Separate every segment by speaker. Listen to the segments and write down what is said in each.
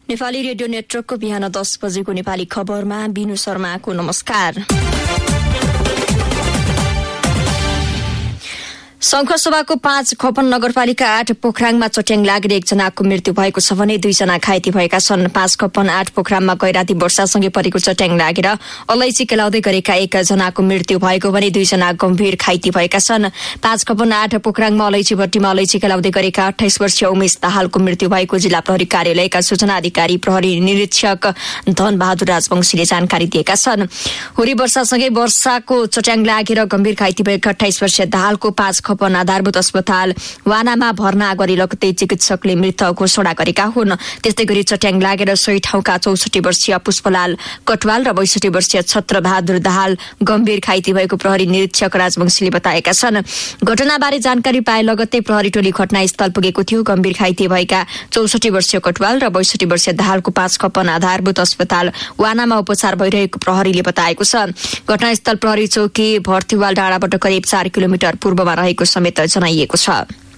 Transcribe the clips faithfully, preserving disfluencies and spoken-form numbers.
Speaker 1: Nepali radio नेटवर्कको बिहान दस बजेको नेपाली खबरमा बिनु शर्माको नमस्कार। संखुवासभाको पाँच खपन नगरपालिका आठ पोखराङमा चट्याङ लागेर एकजनाको मृत्यु भएको छ भने दुईजना घाइते भएका छन्। पाँच खपन आठ पोखराङमा गैराती वर्षासँगै परेको चट्याङ लागेर अलैँची केलाउँदै गरेका एकजनाको मृत्यु भएको भने दुईजना गम्भीर घाइते भएका छन्। पाँच खपन आठ पोखराङमा अलैँची भट्टीमा अलैँची केलाउँदै गरेका अठाइस वर्षीय उमेश दाहालको मृत्यु भएको जिल्ला प्रहरी कार्यालयका सूचना अधिकारी प्रहरी निरीक्षक धनबहादुर राजवंशीले जानकारी दिएका छन्। हुरी वर्षासँगै वर्षाको चट्याङ लागेर गम्भीर घाइते भएका अठाइस वर्षीय दाहालको पाँच खपन आधारभूत अस्पताल वानामा भर्ना गरी लगतै चिकित्सकले मृत घोषणा गरेका हुन्। त्यस्तै गरी चट्याङ लागेर सोही ठाउँका चौसठी वर्षीय पुष्पलाल कटवाल र बैसठी वर्षीय छत्रबहादुर दाहाल गम्भीर घाइते भएको प्रहरी निरीक्षक राजवंशीले बताएका छन्। घटनाबारे जानकारी पाए लगत्तै प्रहरी टोली घटनास्थल पुगेको थियो। गम्भीर घाइते भएका चौसठी वर्षीय कटवाल र बैसठी वर्षीय दाहालको पाँच खपन आधारभूत अस्पताल वानामा उपचार भइरहेको प्रहरीले बताएको छ। घटनास्थल प्रहरी चौकी भर्तीवाल डाँडाबाट करिब चार किलोमिटर पूर्वमा रहेको समेत जनाइएको छ।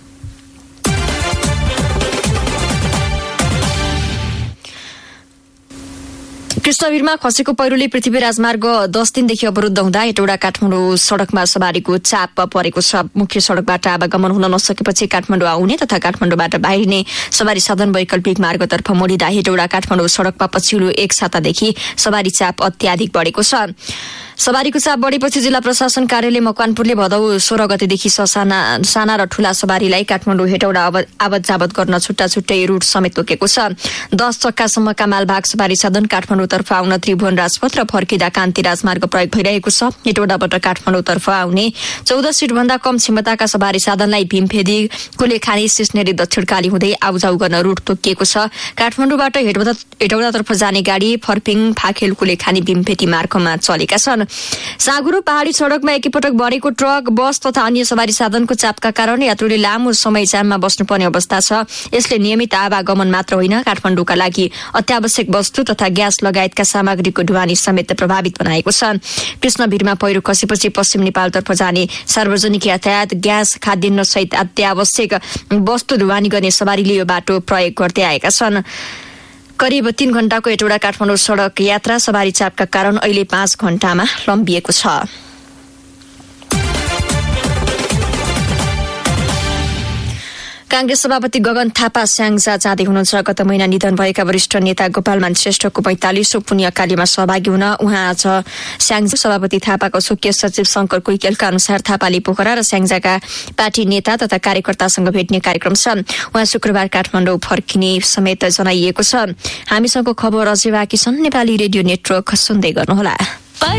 Speaker 1: कृष्णवीरमा खसेको पहिरोले पृथ्वी राजमार्ग दस दिनदेखि अवरुद्ध हुँदा हेटौडा काठमाडौँ सड़कमा सवारीको चाप परेको छ। मुख्य सड़कबाट आवागमन हुन नसकेपछि काठमाडौँ आउने तथा काठमाडौँबाट बाहिरिने सवारी साधन वैकल्पिक मार्गतर्फ मोडिँदा हेटौडा काठमाडौँ सड़कमा पछिल्लो एक सातादेखि सवारी चाप अत्याधिक बढेको छ। सवारीको चाप बढेपछि जिल्ला प्रशासन कार्यालय मकवानपुरले भदौ सोह्र गतेदेखि ससाना साना र ठूला सवारीलाई काठमाडौँ हेटौडा आवत जावत गर्न छुट्टा छुट्टै रूट समेत तोकेको छ। दस चक्कासम्मका मालभाग सवारी साधन काठमाडौँतर्फ आउन त्रिभुवन राजपथ र फर्किँदा कान्ति राजमार्ग प्रयोग भइरहेको छ। हेटौडाबाट काठमाडौँतर्फ आउने चौध सीट भन्दा कम क्षमताका सवारी साधनलाई भीमफेदी कुलेखानी सिस्नेरी दक्षिणकाली हुँदै आउजाउ गर्न रूट तोकिएको छ। काठमाडौँबाट हेटौडातर्फ जाने गाडी फर्पिङ फाखेल कुलेखानी भीमफेदी मार्गमा चलेका छन्। साँगुरो पहाड़ी सड़कमा एकैपटक बढेको ट्रक बस तथा अन्य सवारी साधनको चापका कारण यात्रुले लामो समय जाममा बस्नुपर्ने अवस्था छ। यसले नियमित आवागमन मात्र होइन काठमाडौँका लागि अत्यावश्यक वस्तु तथा ग्यास लगायतका सामग्रीको ढुवानी समेत प्रभावित बनाएको छ। कृष्णवीरमा पहिरो खसेपछि पश्चिम नेपालतर्फ जाने सार्वजनिक यातायात ग्यास खाद्यान्न सहित अत्यावश्यक वस्तु ढुवानी गर्ने सवारीले यो बाटो प्रयोग गर्दै आएका छन्। करिब तीन घण्टाको हेटौडा काठमाडौँ सड़क यात्रा सवारी चापका कारण अहिले पाँच घण्टामा लम्बिएको छ। कांग्रेस सभापति गगन थापा स्याङ्जा जाँदै हुनुहुन्छ। गत महिना निधन भएका वरिष्ठ नेता गोपालमान श्रेष्ठको पैंतालिसौं पुण्यकालीमा सहभागी हुन उहाँ आज स्याङ्जा सभापति थापाको स्वकीय सचिव शंकर कुइकेलका अनुसार थापाले पोखरा र स्याङ्जाका पार्टी नेता तथा कार्यकर्तासँग भेट्ने कार्यक्रम छ। उहाँ शुक्रबार काठमाडौँ फर्किने समेत जनाइएको छ। हामीसँग खबर अझै बाँकी छन्। नेपाली रेडियो नेटवर्क सुन्दै गर्नुहोला।